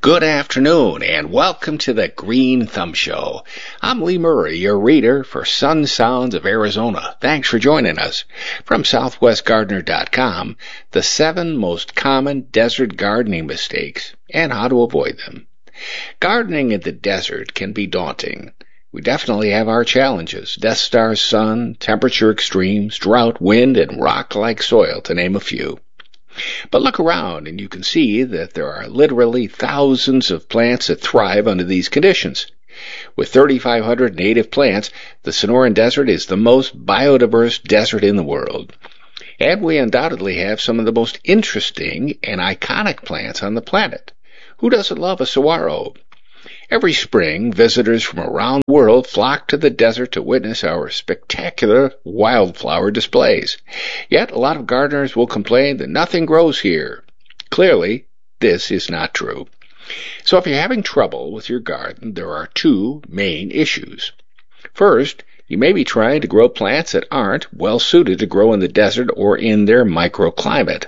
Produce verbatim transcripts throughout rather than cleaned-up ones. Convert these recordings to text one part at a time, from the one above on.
Good afternoon, and welcome to the Green Thumb Show. I'm Lee Murray, your reader for Sun Sounds of Arizona. Thanks for joining us. From Southwest Gardener dot com, the seven most common desert gardening mistakes and how to avoid them. Gardening in the desert can be daunting. We definitely have our challenges: Death Star sun, temperature extremes, drought, wind, and rock-like soil, to name a few. But look around and you can see that there are literally thousands of plants that thrive under these conditions. With thirty-five hundred native plants, the Sonoran Desert is the most biodiverse desert in the world. And we undoubtedly have some of the most interesting and iconic plants on the planet. Who doesn't love a saguaro? Every spring, visitors from around the world flock to the desert to witness our spectacular wildflower displays. Yet, a lot of gardeners will complain that nothing grows here. Clearly, this is not true. So if you're having trouble with your garden, there are two main issues. First, you may be trying to grow plants that aren't well suited to grow in the desert or in their microclimate.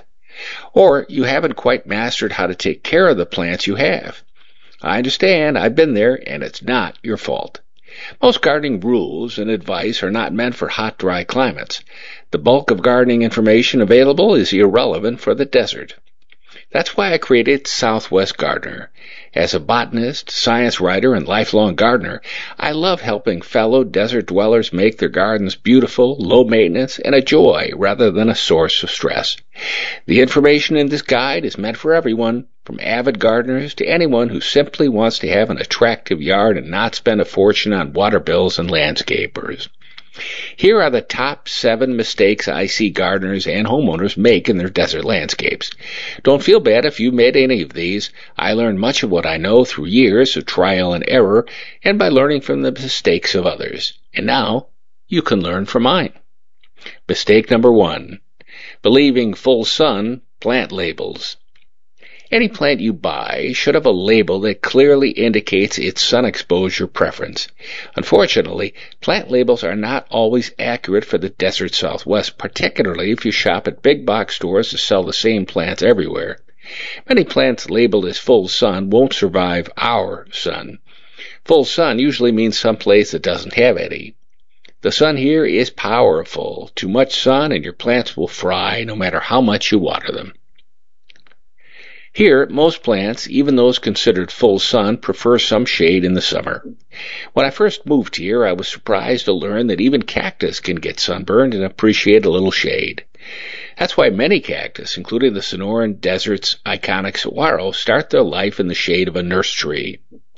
Or you haven't quite mastered how to take care of the plants you have. I understand, I've been there, and it's not your fault. Most gardening rules and advice are not meant for hot, dry climates. The bulk of gardening information available is irrelevant for the desert. That's why I created Southwest Gardener. As a botanist, science writer, and lifelong gardener, I love helping fellow desert dwellers make their gardens beautiful, low maintenance, and a joy rather than a source of stress. The information in this guide is meant for everyone, from avid gardeners to anyone who simply wants to have an attractive yard and not spend a fortune on water bills and landscapers. Here are the top seven mistakes I see gardeners and homeowners make in their desert landscapes. Don't feel bad if you made any of these. I learned much of what I know through years of trial and error and by learning from the mistakes of others. And now you can learn from mine. Mistake number one: believing full sun plant labels. Any plant you buy should have a label that clearly indicates its sun exposure preference. Unfortunately, plant labels are not always accurate for the desert Southwest, particularly if you shop at big box stores that sell the same plants everywhere. Many plants labeled as full sun won't survive our sun. Full sun usually means someplace that doesn't have any. The sun here is powerful. Too much sun and your plants will fry no matter how much you water them. Here, most plants, even those considered full sun, prefer some shade in the summer. When I first moved here, I was surprised to learn that even cactus can get sunburned and appreciate a little shade. That's why many cactus, including the Sonoran Desert's iconic saguaro, start their life in the shade of a nurse tree.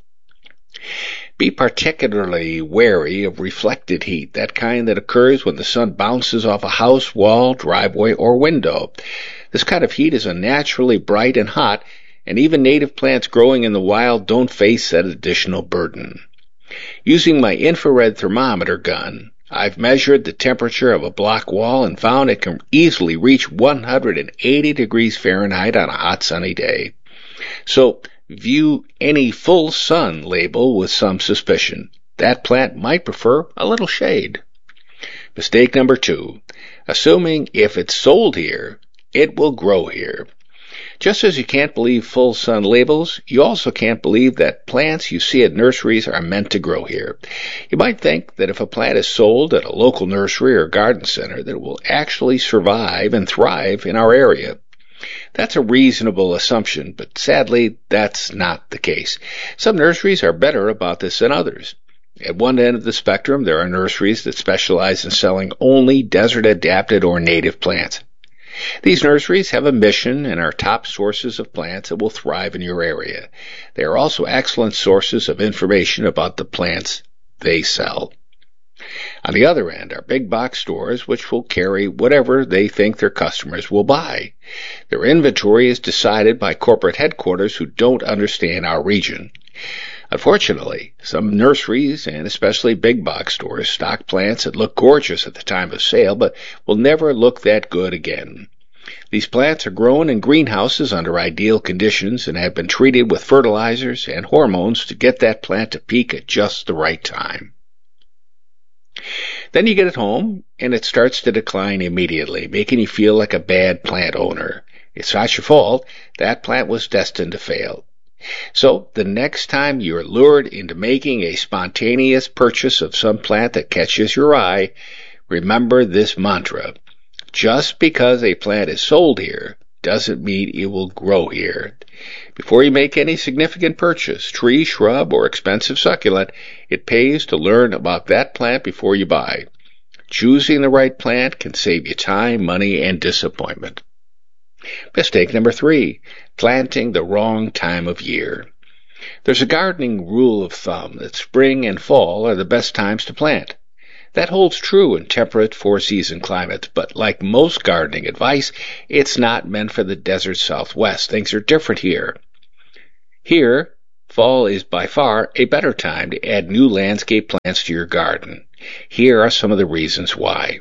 Be particularly wary of reflected heat, that kind that occurs when the sun bounces off a house, wall, driveway, or window. This kind of heat is unnaturally bright and hot, and even native plants growing in the wild don't face that additional burden. Using my infrared thermometer gun, I've measured the temperature of a block wall and found it can easily reach one hundred eighty degrees Fahrenheit on a hot sunny day. So, view any full sun label with some suspicion. That plant might prefer a little shade. Mistake number two: assuming if it's sold here, it will grow here. Just as you can't believe full sun labels, you also can't believe that plants you see at nurseries are meant to grow here. You might think that if a plant is sold at a local nursery or garden center, that it will actually survive and thrive in our area. That's a reasonable assumption, but sadly, that's not the case. Some nurseries are better about this than others. At one end of the spectrum, there are nurseries that specialize in selling only desert-adapted or native plants. These nurseries have a mission and are top sources of plants that will thrive in your area. They are also excellent sources of information about the plants they sell. On the other end are big box stores which will carry whatever they think their customers will buy. Their inventory is decided by corporate headquarters who don't understand our region. Unfortunately, some nurseries, and especially big box stores, stock plants that look gorgeous at the time of sale, but will never look that good again. These plants are grown in greenhouses under ideal conditions and have been treated with fertilizers and hormones to get that plant to peak at just the right time. Then you get it home, and it starts to decline immediately, making you feel like a bad plant owner. It's not your fault. That plant was destined to fail. So the next time you're lured into making a spontaneous purchase of some plant that catches your eye, remember this mantra. Just because a plant is sold here doesn't mean it will grow here. Before you make any significant purchase, tree, shrub, or expensive succulent, it pays to learn about that plant before you buy. Choosing the right plant can save you time, money, and disappointment. Mistake number three, planting the wrong time of year. There's a gardening rule of thumb that spring and fall are the best times to plant. That holds true in temperate four-season climates, but like most gardening advice, it's not meant for the desert Southwest. Things are different here. Here, fall is by far a better time to add new landscape plants to your garden. Here are some of the reasons why.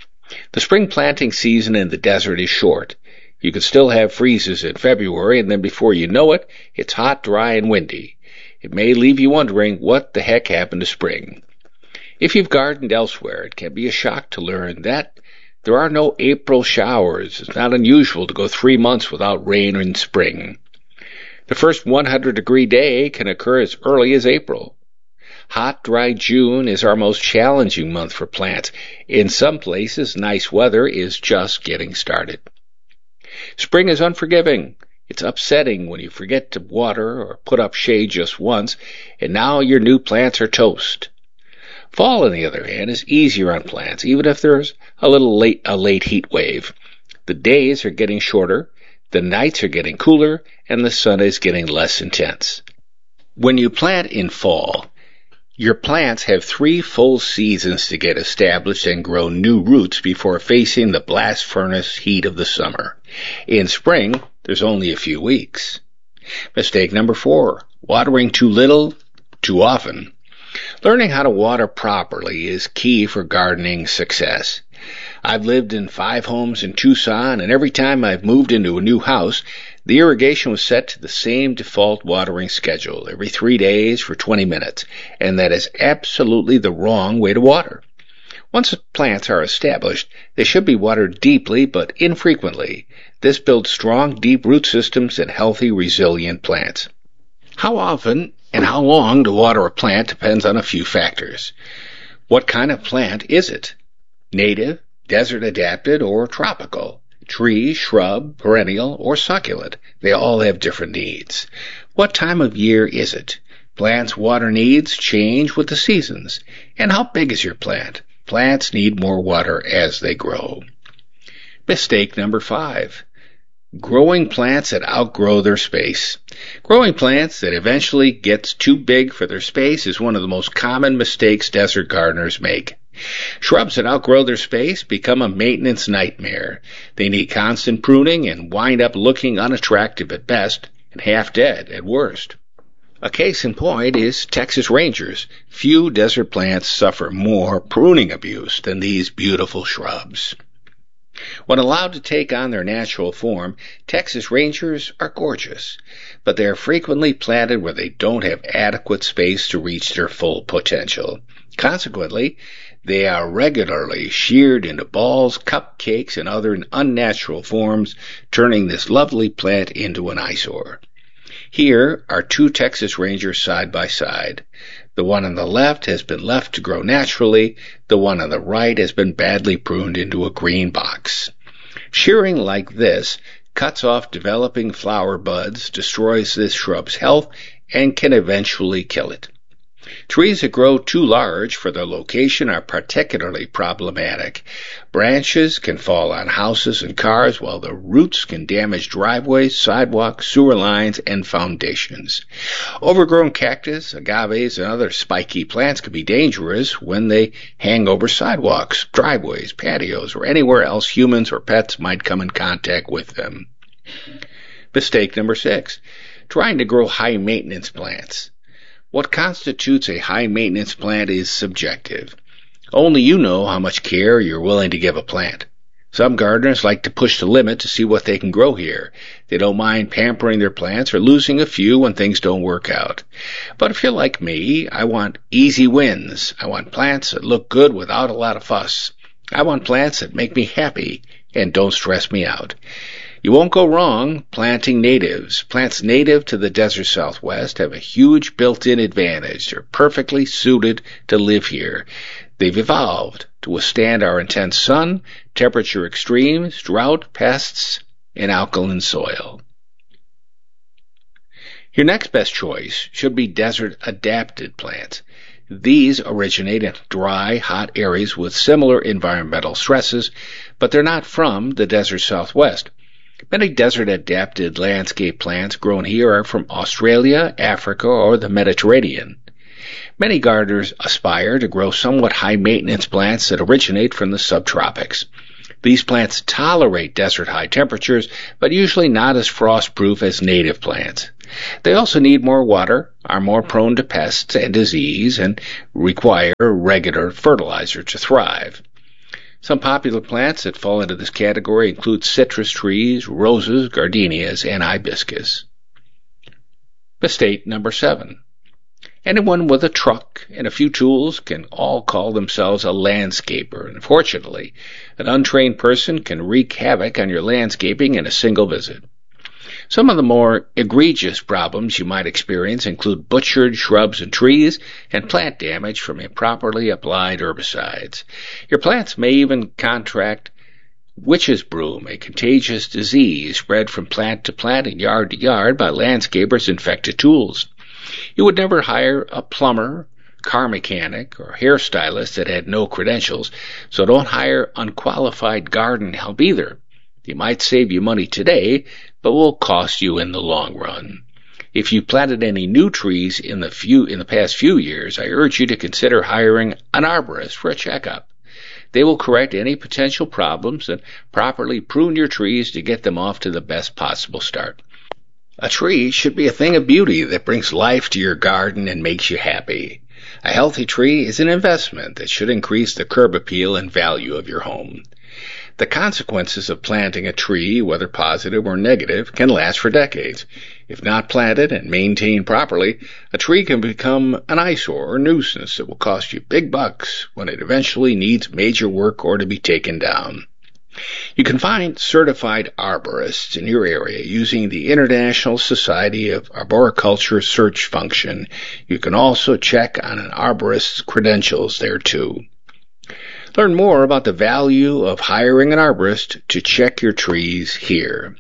The spring planting season in the desert is short. You can still have freezes in February, and then before you know it, it's hot, dry, and windy. It may leave you wondering what the heck happened to spring. If you've gardened elsewhere, it can be a shock to learn that there are no April showers. It's not unusual to go three months without rain in spring. The first one hundred degree day can occur as early as April. Hot, dry June is our most challenging month for plants. In some places, nice weather is just getting started. Spring is unforgiving. It's upsetting when you forget to water or put up shade just once, and now your new plants are toast. Fall, on the other hand, is easier on plants, even if there's a little late a late heat wave. The days are getting shorter, the nights are getting cooler, and the sun is getting less intense. When you plant in fall, your plants have three full seasons to get established and grow new roots before facing the blast furnace heat of the summer. In spring, there's only a few weeks. Mistake number four, watering too little, too often. Learning how to water properly is key for gardening success. I've lived in five homes in Tucson, and every time I've moved into a new house, the irrigation was set to the same default watering schedule, every three days for twenty minutes, and that is absolutely the wrong way to water. Once the plants are established, they should be watered deeply but infrequently. This builds strong, deep root systems and healthy, resilient plants. How often and how long to water a plant depends on a few factors. What kind of plant is it? Native, desert adapted, or tropical? Tree, shrub, perennial, or succulent? They all have different needs. What time of year is it? Plants' water needs change with the seasons. And how big is your plant? Plants need more water as they grow. Mistake number five. Growing plants that outgrow their space. Growing plants that eventually gets too big for their space is one of the most common mistakes desert gardeners make. Shrubs that outgrow their space become a maintenance nightmare. They need constant pruning and wind up looking unattractive at best and half dead at worst. A case in point is Texas Rangers. Few desert plants suffer more pruning abuse than these beautiful shrubs. When allowed to take on their natural form, Texas Rangers are gorgeous, but they are frequently planted where they don't have adequate space to reach their full potential. Consequently, they are regularly sheared into balls, cupcakes, and other unnatural forms, turning this lovely plant into an eyesore. Here are two Texas Rangers side by side. The one on the left has been left to grow naturally. The one on the right has been badly pruned into a green box. Shearing like this cuts off developing flower buds, destroys this shrub's health, and can eventually kill it. Trees that grow too large for their location are particularly problematic. Branches can fall on houses and cars, while the roots can damage driveways, sidewalks, sewer lines, and foundations. Overgrown cactus, agaves, and other spiky plants can be dangerous when they hang over sidewalks, driveways, patios, or anywhere else humans or pets might come in contact with them. Mistake number six, trying to grow high-maintenance plants. What constitutes a high-maintenance plant is subjective. Only you know how much care you're willing to give a plant. Some gardeners like to push the limit to see what they can grow here. They don't mind pampering their plants or losing a few when things don't work out. But if you're like me, I want easy wins. I want plants that look good without a lot of fuss. I want plants that make me happy and don't stress me out. You won't go wrong planting natives. Plants native to the desert Southwest have a huge built-in advantage. They're perfectly suited to live here. They've evolved to withstand our intense sun, temperature extremes, drought, pests, and alkaline soil. Your next best choice should be desert-adapted plants. These originate in dry, hot areas with similar environmental stresses, but they're not from the desert Southwest. Many desert-adapted landscape plants grown here are from Australia, Africa, or the Mediterranean. Many gardeners aspire to grow somewhat high-maintenance plants that originate from the subtropics. These plants tolerate desert high temperatures, but usually not as frost-proof as native plants. They also need more water, are more prone to pests and disease, and require regular fertilizer to thrive. Some popular plants that fall into this category include citrus trees, roses, gardenias, and hibiscus. Mistake number seven. Anyone with a truck and a few tools can all call themselves a landscaper. Unfortunately, an untrained person can wreak havoc on your landscaping in a single visit. Some of the more egregious problems you might experience include butchered shrubs and trees and plant damage from improperly applied herbicides. Your plants may even contract witch's broom, a contagious disease spread from plant to plant and yard to yard by landscapers' infected tools. You would never hire a plumber, car mechanic, or hairstylist that had no credentials, so don't hire unqualified garden help either. They might save you money today, but will cost you in the long run. If you planted any new trees in the few in the past few years, I urge you to consider hiring an arborist for a checkup. They will correct any potential problems and properly prune your trees to get them off to the best possible start. A tree should be a thing of beauty that brings life to your garden and makes you happy. A healthy tree is an investment that should increase the curb appeal and value of your home. The consequences of planting a tree, whether positive or negative, can last for decades. If not planted and maintained properly, a tree can become an eyesore or nuisance that will cost you big bucks when it eventually needs major work or to be taken down. You can find certified arborists in your area using the International Society of Arboriculture search function. You can also check on an arborist's credentials there too. Learn more about the value of hiring an arborist to check your trees here.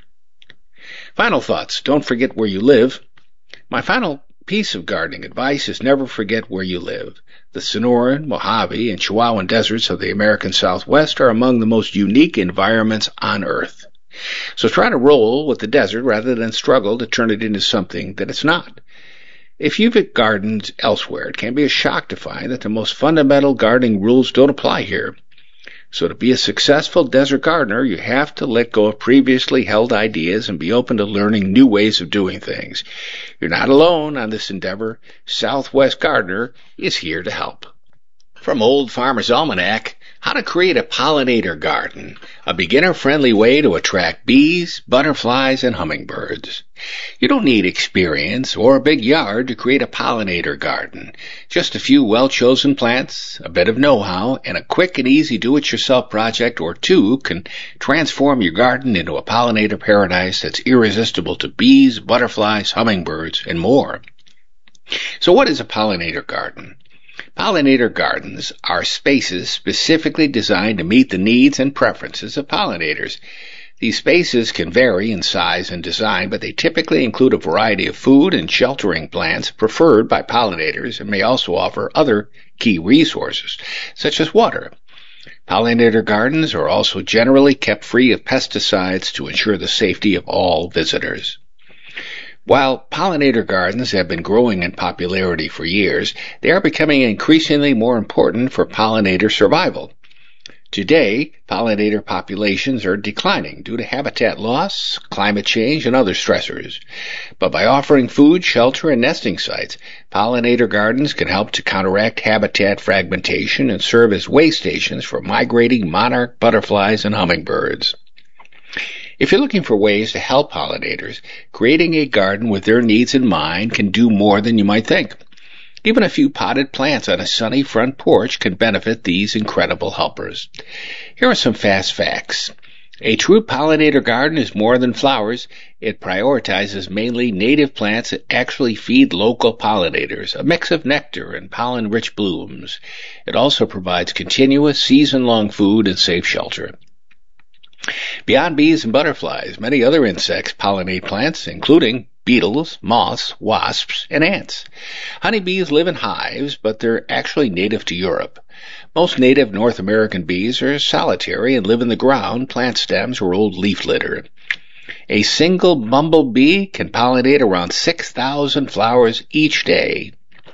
Final thoughts. Don't forget where you live. My final piece of gardening advice is never forget where you live. The Sonoran, Mojave, and Chihuahuan deserts of the American Southwest are among the most unique environments on Earth. So try to roll with the desert rather than struggle to turn it into something that it's not. If you've gardened elsewhere, it can be a shock to find that the most fundamental gardening rules don't apply here. So to be a successful desert gardener, you have to let go of previously held ideas and be open to learning new ways of doing things. You're not alone on this endeavor. Southwest Gardener is here to help. From Old Farmer's Almanac, How to Create a Pollinator Garden, a beginner-friendly way to attract bees, butterflies, and hummingbirds. You don't need experience or a big yard to create a pollinator garden. Just a few well-chosen plants, a bit of know-how, and a quick and easy do-it-yourself project or two can transform your garden into a pollinator paradise that's irresistible to bees, butterflies, hummingbirds, and more. So what is a pollinator garden? Pollinator gardens are spaces specifically designed to meet the needs and preferences of pollinators. These spaces can vary in size and design, but they typically include a variety of food and sheltering plants preferred by pollinators and may also offer other key resources, such as water. Pollinator gardens are also generally kept free of pesticides to ensure the safety of all visitors. While pollinator gardens have been growing in popularity for years, they are becoming increasingly more important for pollinator survival. Today, pollinator populations are declining due to habitat loss, climate change, and other stressors. But by offering food, shelter, and nesting sites, pollinator gardens can help to counteract habitat fragmentation and serve as way stations for migrating monarch butterflies and hummingbirds. If you're looking for ways to help pollinators, creating a garden with their needs in mind can do more than you might think. Even a few potted plants on a sunny front porch can benefit these incredible helpers. Here are some fast facts. A true pollinator garden is more than flowers. It prioritizes mainly native plants that actually feed local pollinators, a mix of nectar and pollen-rich blooms. It also provides continuous, season-long food and safe shelter. Beyond bees and butterflies, many other insects pollinate plants, including beetles, moths, wasps, and ants. Honeybees live in hives, but they're actually native to Europe. Most native North American bees are solitary and live in the ground, plant stems, or old leaf litter. A single bumblebee can pollinate around six thousand flowers each day.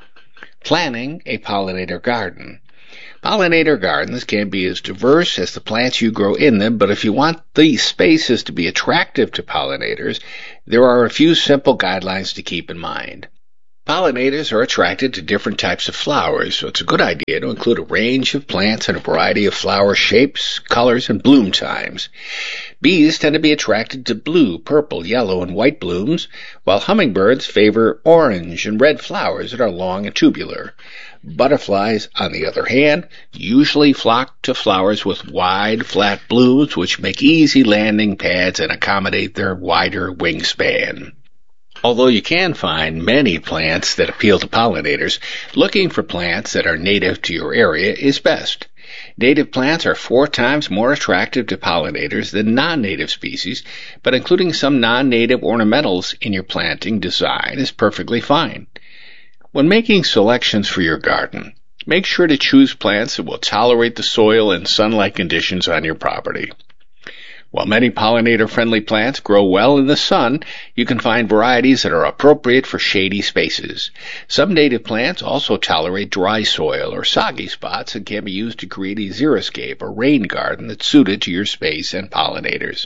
Planning a pollinator garden. Pollinator gardens can be as diverse as the plants you grow in them, but if you want these spaces to be attractive to pollinators, there are a few simple guidelines to keep in mind. Pollinators are attracted to different types of flowers, so it's a good idea to include a range of plants and a variety of flower shapes, colors, and bloom times. Bees tend to be attracted to blue, purple, yellow, and white blooms, while hummingbirds favor orange and red flowers that are long and tubular. Butterflies, on the other hand, usually flock to flowers with wide, flat blooms, which make easy landing pads and accommodate their wider wingspan. Although you can find many plants that appeal to pollinators, looking for plants that are native to your area is best. Native plants are four times more attractive to pollinators than non-native species, but including some non-native ornamentals in your planting design is perfectly fine. When making selections for your garden, make sure to choose plants that will tolerate the soil and sunlight conditions on your property. While many pollinator-friendly plants grow well in the sun, you can find varieties that are appropriate for shady spaces. Some native plants also tolerate dry soil or soggy spots and can be used to create a xeriscape or rain garden that's suited to your space and pollinators.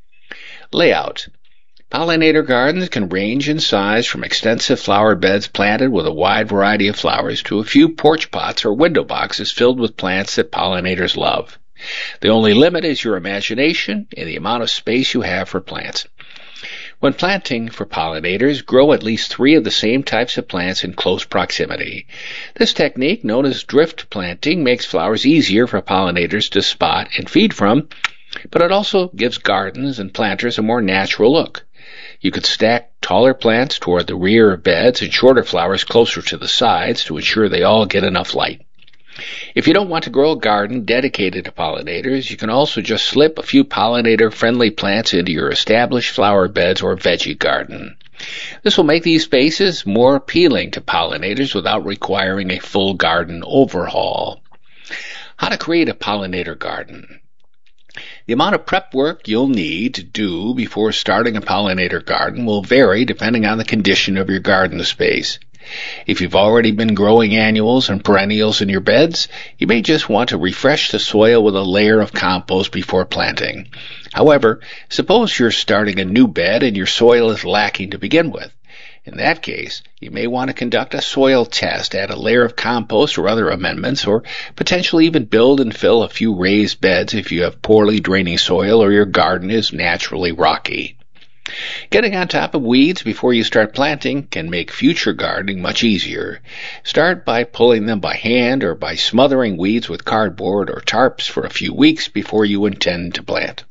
Layout. Pollinator gardens can range in size from extensive flower beds planted with a wide variety of flowers to a few porch pots or window boxes filled with plants that pollinators love. The only limit is your imagination and the amount of space you have for plants. When planting for pollinators, grow at least three of the same types of plants in close proximity. This technique, known as drift planting, makes flowers easier for pollinators to spot and feed from, but it also gives gardens and planters a more natural look. You could stack taller plants toward the rear of beds and shorter flowers closer to the sides to ensure they all get enough light. If you don't want to grow a garden dedicated to pollinators, you can also just slip a few pollinator-friendly plants into your established flower beds or veggie garden. This will make these spaces more appealing to pollinators without requiring a full garden overhaul. How to create a pollinator garden. The amount of prep work you'll need to do before starting a pollinator garden will vary depending on the condition of your garden space. If you've already been growing annuals and perennials in your beds, you may just want to refresh the soil with a layer of compost before planting. However, suppose you're starting a new bed and your soil is lacking to begin with. In that case, you may want to conduct a soil test, add a layer of compost or other amendments, or potentially even build and fill a few raised beds if you have poorly draining soil or your garden is naturally rocky. Getting on top of weeds before you start planting can make future gardening much easier. Start by pulling them by hand or by smothering weeds with cardboard or tarps for a few weeks before you intend to plant.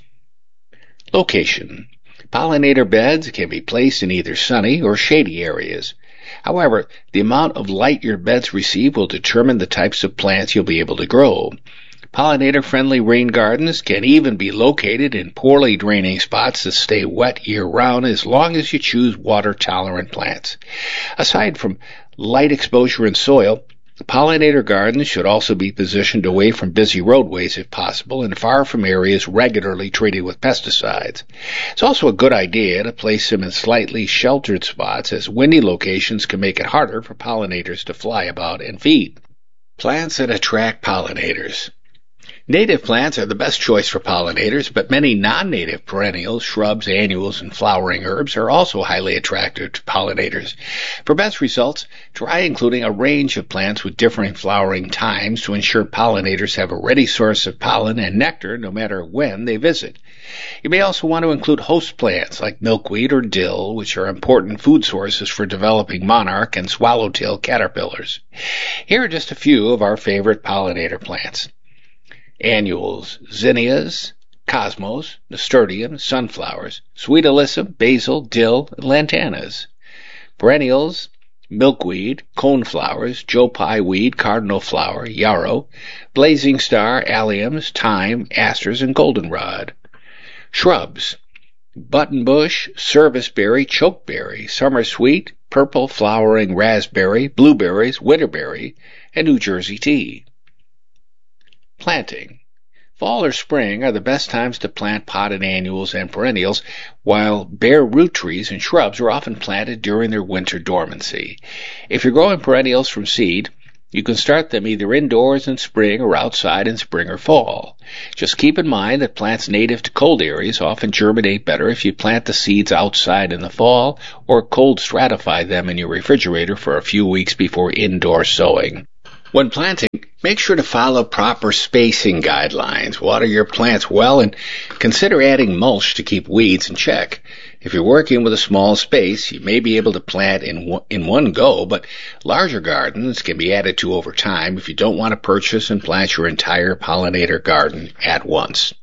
Location. Pollinator beds can be placed in either sunny or shady areas. However, the amount of light your beds receive will determine the types of plants you'll be able to grow. Pollinator-friendly rain gardens can even be located in poorly draining spots that stay wet year-round as long as you choose water-tolerant plants. Aside from light exposure in soil, pollinator gardens should also be positioned away from busy roadways if possible and far from areas regularly treated with pesticides. It's also a good idea to place them in slightly sheltered spots, as windy locations can make it harder for pollinators to fly about and feed. Plants that attract pollinators. Native plants are the best choice for pollinators, but many non-native perennials, shrubs, annuals, and flowering herbs are also highly attractive to pollinators. For best results, try including a range of plants with differing flowering times to ensure pollinators have a ready source of pollen and nectar no matter when they visit. You may also want to include host plants like milkweed or dill, which are important food sources for developing monarch and swallowtail caterpillars. Here are just a few of our favorite pollinator plants. Annuals, zinnias, cosmos, nasturtium, sunflowers, sweet alyssum, basil, dill, and lantanas. Perennials, milkweed, coneflowers, joe pye weed, cardinal flower, yarrow, blazing star, alliums, thyme, asters, and goldenrod. Shrubs, buttonbush, serviceberry, chokeberry, summer sweet, purple flowering raspberry, blueberries, winterberry, and New Jersey tea. Planting. Fall or spring are the best times to plant potted annuals and perennials, while bare root trees and shrubs are often planted during their winter dormancy. If you're growing perennials from seed, you can start them either indoors in spring or outside in spring or fall. Just keep in mind that plants native to cold areas often germinate better if you plant the seeds outside in the fall or cold stratify them in your refrigerator for a few weeks before indoor sowing. When planting, make sure to follow proper spacing guidelines. Water your plants well and consider adding mulch to keep weeds in check. If you're working with a small space, you may be able to plant in one, in one go, but larger gardens can be added to over time if you don't want to purchase and plant your entire pollinator garden at once.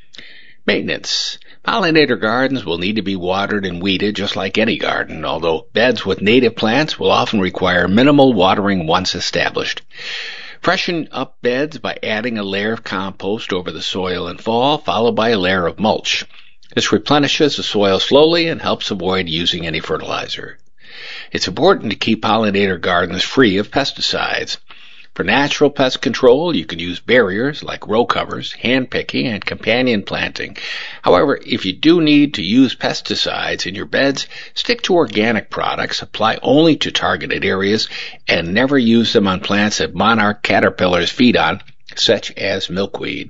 Maintenance. Pollinator gardens will need to be watered and weeded just like any garden, although beds with native plants will often require minimal watering once established. Freshen up beds by adding a layer of compost over the soil in fall, followed by a layer of mulch. This replenishes the soil slowly and helps avoid using any fertilizer. It's important to keep pollinator gardens free of pesticides. For natural pest control, you can use barriers like row covers, hand picking, and companion planting. However, if you do need to use pesticides in your beds, stick to organic products, apply only to targeted areas, and never use them on plants that monarch caterpillars feed on, such as milkweed.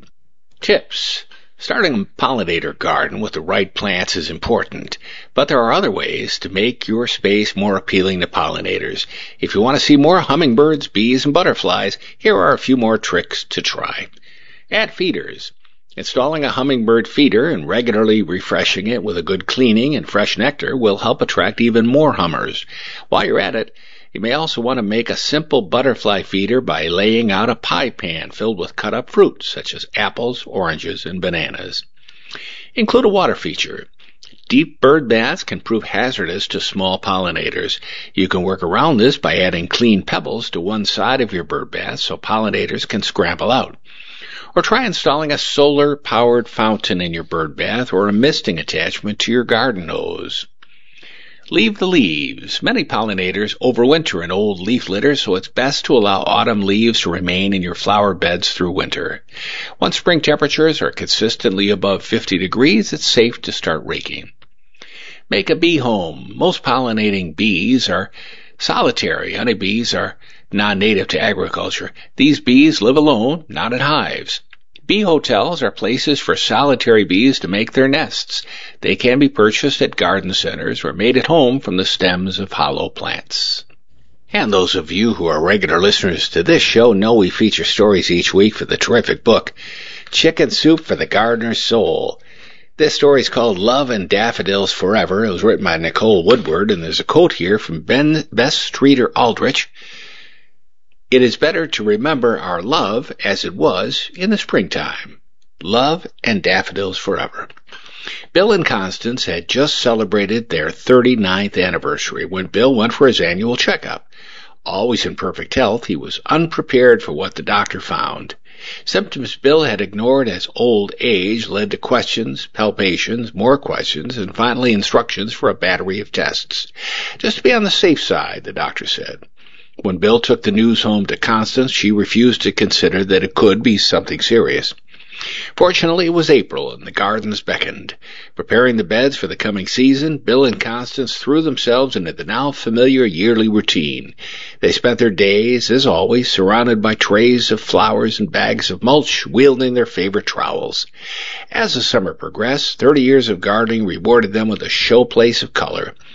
Tips. Starting a pollinator garden with the right plants is important, but there are other ways to make your space more appealing to pollinators. If you want to see more hummingbirds, bees, and butterflies, here are a few more tricks to try. Add feeders. Installing a hummingbird feeder and regularly refreshing it with a good cleaning and fresh nectar will help attract even more hummers. While you're at it, you may also want to make a simple butterfly feeder by laying out a pie pan filled with cut-up fruit, such as apples, oranges, and bananas. Include a water feature. Deep bird baths can prove hazardous to small pollinators. You can work around this by adding clean pebbles to one side of your bird bath so pollinators can scramble out. Or try installing a solar-powered fountain in your bird bath or a misting attachment to your garden hose. Leave the leaves. Many pollinators overwinter in old leaf litter, so it's best to allow autumn leaves to remain in your flower beds through winter. Once spring temperatures are consistently above fifty degrees, it's safe to start raking. Make a bee home. Most pollinating bees are solitary. Honeybees are non-native to agriculture. These bees live alone, not in hives. Bee hotels are places for solitary bees to make their nests. They can be purchased at garden centers or made at home from the stems of hollow plants. And those of you who are regular listeners to this show know we feature stories each week for the terrific book, Chicken Soup for the Gardener's Soul. This story is called Love and Daffodils Forever. It was written by Nicole Woodward, and there's a quote here from Ben Bess Streeter Aldrich. It is better to remember our love as it was in the springtime. Love and Daffodils Forever. Bill and Constance had just celebrated their thirty-ninth anniversary when Bill went for his annual checkup. Always in perfect health, he was unprepared for what the doctor found. Symptoms Bill had ignored as old age led to questions, palpations, more questions, and finally instructions for a battery of tests. Just to be on the safe side, the doctor said. When Bill took the news home to Constance, she refused to consider that it could be something serious. Fortunately, it was April, and the gardens beckoned. Preparing the beds for the coming season, Bill and Constance threw themselves into the now familiar yearly routine. They spent their days, as always, surrounded by trays of flowers and bags of mulch, wielding their favorite trowels. As the summer progressed, thirty years of gardening rewarded them with a showplace of color.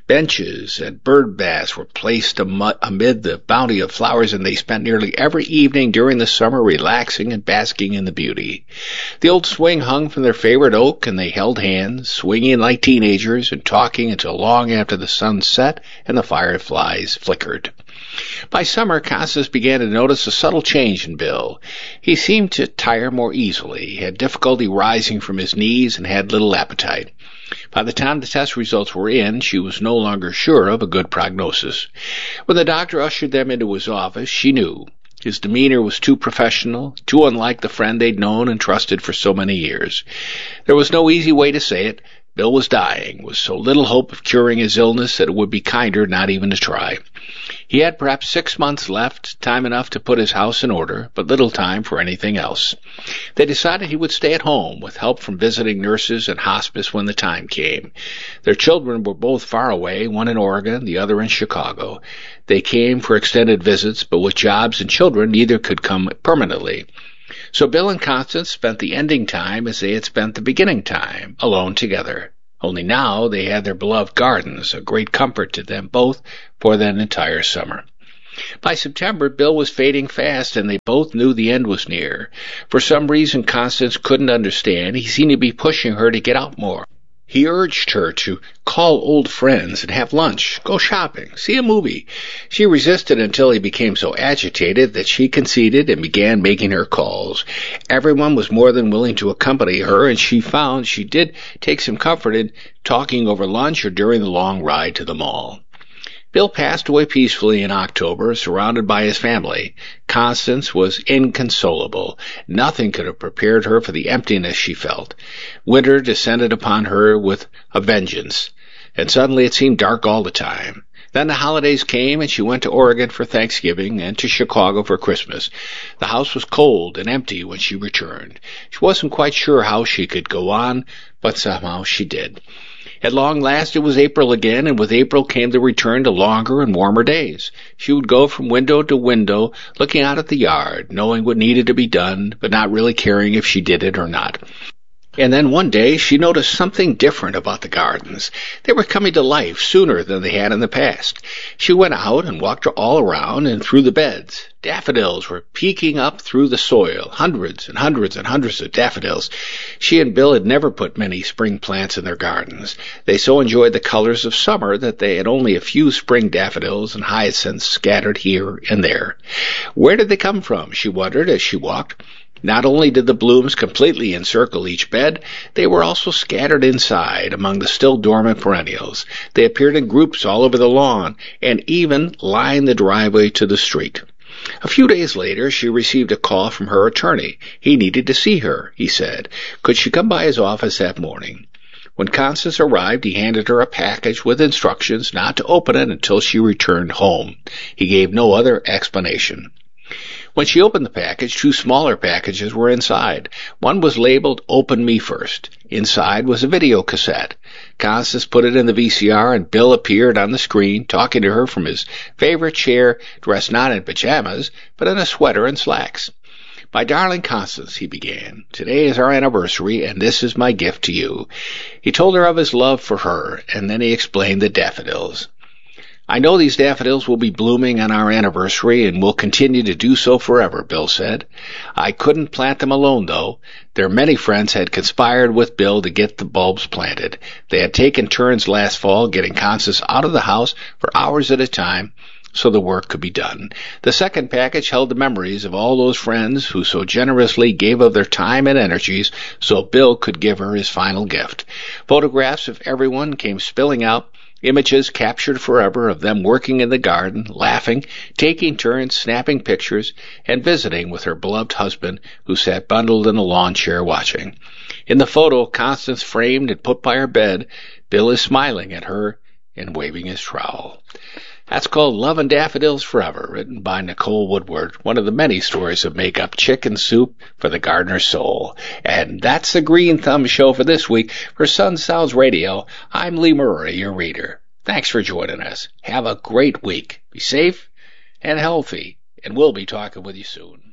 Benches and bird baths were placed amid the bounty of flowers, and they spent nearly every evening during the summer relaxing and basking in the beauty. The old swing hung from their favorite oak, and they held hands, swinging like teenagers and talking until long after the sun set and the fireflies flickered. By summer, Constance began to notice a subtle change in Bill. He seemed to tire more easily, had difficulty rising from his knees, and had little appetite. By the time the test results were in, she was no longer sure of a good prognosis. When the doctor ushered them into his office, she knew. His demeanor was too professional, too unlike the friend they'd known and trusted for so many years. There was no easy way to say it. Bill was dying, with so little hope of curing his illness that it would be kinder not even to try. He had perhaps six months left, time enough to put his house in order, but little time for anything else. They decided he would stay at home, with help from visiting nurses and hospice when the time came. Their children were both far away, one in Oregon, the other in Chicago. They came for extended visits, but with jobs and children, neither could come permanently. So Bill and Constance spent the ending time as they had spent the beginning time, alone together. Only now they had their beloved gardens, a great comfort to them both for that entire summer. By September, Bill was fading fast, and they both knew the end was near. For some reason Constance couldn't understand, he seemed to be pushing her to get out more. He urged her to call old friends and have lunch, go shopping, see a movie. She resisted until he became so agitated that she conceded and began making her calls. Everyone was more than willing to accompany her, and she found she did take some comfort in talking over lunch or during the long ride to the mall. Bill passed away peacefully in October, surrounded by his family. Constance was inconsolable. Nothing could have prepared her for the emptiness she felt. Winter descended upon her with a vengeance, and suddenly it seemed dark all the time. Then the holidays came, and she went to Oregon for Thanksgiving and to Chicago for Christmas. The house was cold and empty when she returned. She wasn't quite sure how she could go on, but somehow she did. At long last it was April again, and with April came the return to longer and warmer days. She would go from window to window, looking out at the yard, knowing what needed to be done, but not really caring if she did it or not. And then one day she noticed something different about the gardens. They were coming to life sooner than they had in the past. She went out and walked all around and through the beds. Daffodils were peeking up through the soil, hundreds and hundreds and hundreds of daffodils. She and Bill had never put many spring plants in their gardens. They so enjoyed the colors of summer that they had only a few spring daffodils and hyacinths scattered here and there. Where did they come from, she wondered as she walked. Not only did the blooms completely encircle each bed, they were also scattered inside among the still dormant perennials. They appeared in groups all over the lawn and even lined the driveway to the street. A few days later, she received a call from her attorney. He needed to see her, he said. Could she come by his office that morning? When Constance arrived, he handed her a package with instructions not to open it until she returned home. He gave no other explanation. When she opened the package, two smaller packages were inside. One was labeled Open Me First. Inside was a video cassette. Constance put it in the V C R, and Bill appeared on the screen, talking to her from his favorite chair, dressed not in pajamas, but in a sweater and slacks. "My darling Constance," he began, "today is our anniversary, and this is my gift to you." He told her of his love for her, and then he explained the daffodils. "I know these daffodils will be blooming on our anniversary and will continue to do so forever," Bill said. "I couldn't plant them alone, though. Their many friends had conspired with Bill to get the bulbs planted. They had taken turns last fall getting Constance out of the house for hours at a time so the work could be done. The second package held the memories of all those friends who so generously gave of their time and energies so Bill could give her his final gift. Photographs of everyone came spilling out, images captured forever of them working in the garden, laughing, taking turns, snapping pictures, and visiting with her beloved husband, who sat bundled in a lawn chair watching. In the photo, Constance framed and put by her bed, Bill is smiling at her and waving his trowel. That's called Love and Daffodils Forever, written by Nicole Woodward, one of the many stories that make up Chicken Soup for the Gardener's Soul. And that's the Green Thumb Show for this week. For Sun Sounds Radio, I'm Lee Murray, your reader. Thanks for joining us. Have a great week. Be safe and healthy, and we'll be talking with you soon.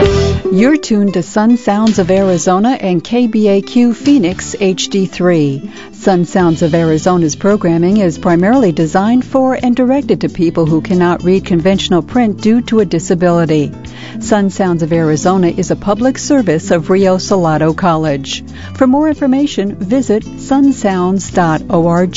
You're tuned to Sun Sounds of Arizona and K B A Q Phoenix H D three. Sun Sounds of Arizona's programming is primarily designed for and directed to people who cannot read conventional print due to a disability. Sun Sounds of Arizona is a public service of Rio Salado College. For more information, visit sun sounds dot org.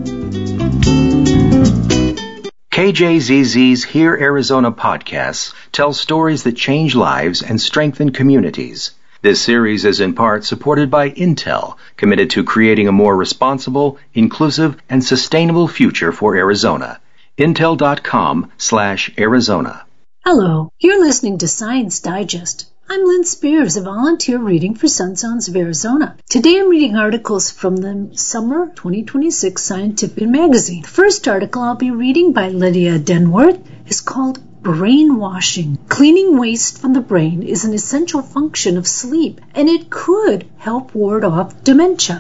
K J Z Z's Hear Arizona podcasts tell stories that change lives and strengthen communities. This series is in part supported by Intel, committed to creating a more responsible, inclusive, and sustainable future for Arizona. Intel.com slash Arizona. Hello, you're listening to Science Digest. I'm Lynn Spears, a volunteer reading for Sun Sounds of Arizona. Today I'm reading articles from the Summer twenty twenty-six Scientific Magazine. The first article I'll be reading by Lydia Denworth is called Brainwashing. Cleaning waste from the brain is an essential function of sleep, and it could help ward off dementia.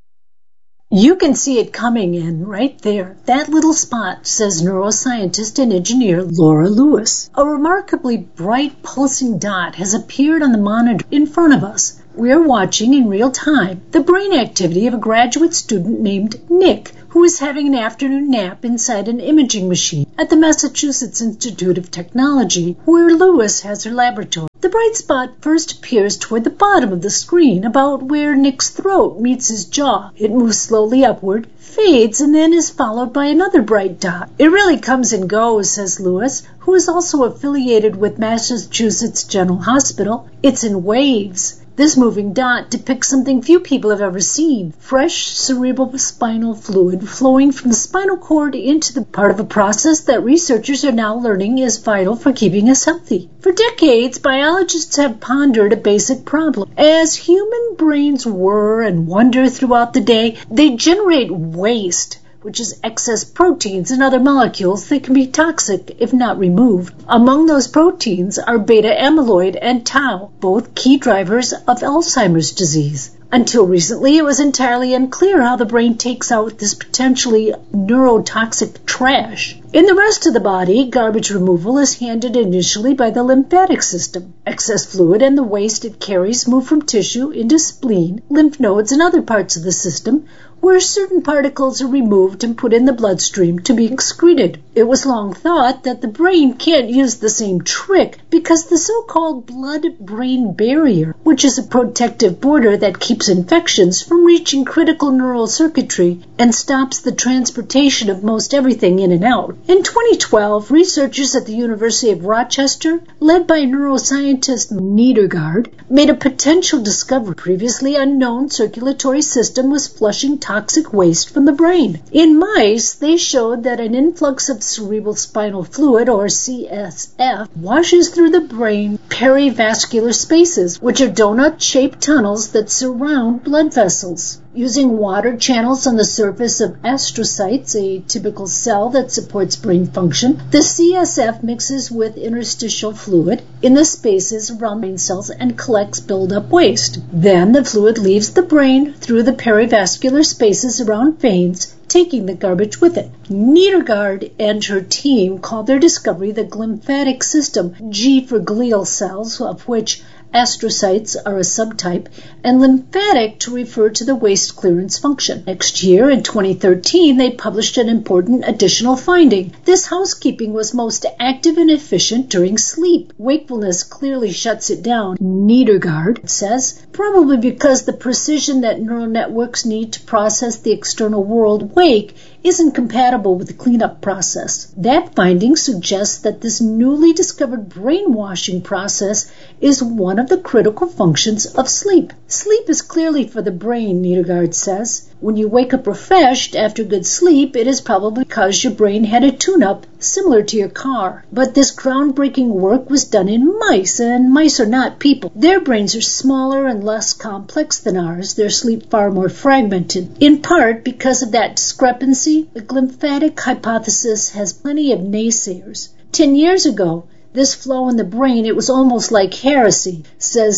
You can see it coming in right there. That little spot, says neuroscientist and engineer Laura Lewis. A remarkably bright pulsing dot has appeared on the monitor in front of us. We are watching in real time the brain activity of a graduate student named Nick, who is having an afternoon nap inside an imaging machine at the Massachusetts Institute of Technology, where Lewis has her laboratory. The bright spot first appears toward the bottom of the screen, about where Nick's throat meets his jaw. It moves slowly upward, fades, and then is followed by another bright dot. It really comes and goes, says Lewis, who is also affiliated with Massachusetts General Hospital. It's in waves. This moving dot depicts something few people have ever seen: fresh cerebral spinal fluid flowing from the spinal cord into the part of a process that researchers are now learning is vital for keeping us healthy. For decades, biologists have pondered a basic problem. As human brains whir and wonder throughout the day, they generate waste, which is excess proteins and other molecules that can be toxic if not removed. Among those proteins are beta amyloid and tau, both key drivers of Alzheimer's disease. Until recently, it was entirely unclear how the brain takes out this potentially neurotoxic trash. In the rest of the body, garbage removal is handled initially by the lymphatic system. Excess fluid and the waste it carries move from tissue into spleen, lymph nodes, and other parts of the system, where certain particles are removed and put in the bloodstream to be excreted. It was long thought that the brain can't use the same trick because the so-called blood-brain barrier, which is a protective border that keeps infections from reaching critical neural circuitry and stops the transportation of most everything in and out. In twenty twelve, researchers at the University of Rochester, led by neuroscientist Nedergaard, made a potential discovery. Previously unknown circulatory system was flushing toxic waste from the brain. In mice, they showed that an influx of cerebral spinal fluid, or C S F, washes through the brain perivascular spaces, which are donut-shaped tunnels that surround blood vessels. Using water channels on the surface of astrocytes, a typical cell that supports brain function, the C S F mixes with interstitial fluid in the spaces around brain cells and collects buildup waste. Then the fluid leaves the brain through the perivascular spaces around veins, taking the garbage with it. Nedergaard and her team called their discovery the glymphatic system, G for glial cells, of which astrocytes are a subtype, and lymphatic to refer to the waste clearance function. Next year, in twenty thirteen, they published an important additional finding. This housekeeping was most active and efficient during sleep. Wakefulness clearly shuts it down, Nedergaard says, probably because the precision that neural networks need to process the external world wake isn't compatible with the cleanup process. That finding suggests that this newly discovered brainwashing process is one of the critical functions of sleep. Sleep is clearly for the brain, Nedergaard says. When you wake up refreshed after good sleep, it is probably because your brain had a tune-up similar to your car. But this groundbreaking work was done in mice, and mice are not people. Their brains are smaller and less complex than ours, their sleep far more fragmented. In part because of that discrepancy, the glymphatic hypothesis has plenty of naysayers. Ten years ago, this flow in the brain, it was almost like heresy, says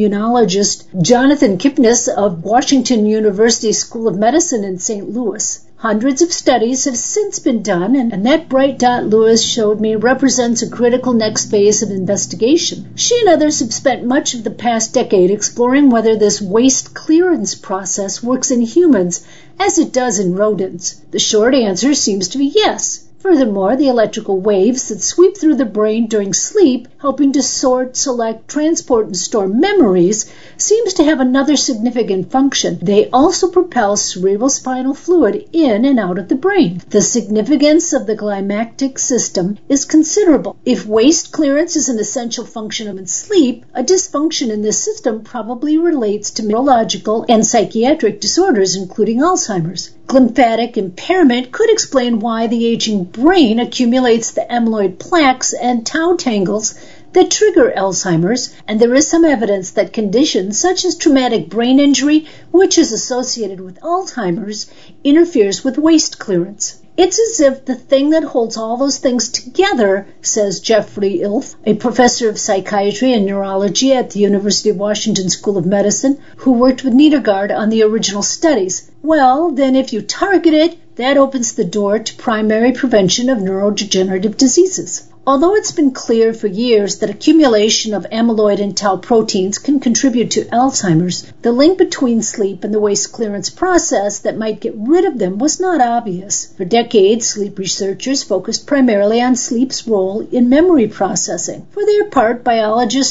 neuroimmunologist Jonathan Kipnis of Washington University School of Medicine in Saint Louis. Hundreds of studies have since been done, and that bright dot Lewis showed me represents a critical next phase of investigation. She and others have spent much of the past decade exploring whether this waste clearance process works in humans as it does in rodents. The short answer seems to be yes. Furthermore, the electrical waves that sweep through the brain during sleep, helping to sort, select, transport, and store memories, seems to have another significant function. They also propel cerebrospinal fluid in and out of the brain. The significance of the glymphatic system is considerable. If waste clearance is an essential function of sleep, a dysfunction in this system probably relates to neurological and psychiatric disorders, including Alzheimer's. Glymphatic impairment could explain why the aging brain accumulates the amyloid plaques and tau tangles that trigger Alzheimer's, and there is some evidence that conditions such as traumatic brain injury, which is associated with Alzheimer's, interferes with waste clearance. It's as if the thing that holds all those things together, says Jeffrey Ilf, a professor of psychiatry and neurology at the University of Washington School of Medicine, who worked with Niedergard on the original studies. Well, then if you target it, that opens the door to primary prevention of neurodegenerative diseases. Although it's been clear for years that accumulation of amyloid and tau proteins can contribute to Alzheimer's, the link between sleep and the waste clearance process that might get rid of them was not obvious. For decades, sleep researchers focused primarily on sleep's role in memory processing. For their part, biologists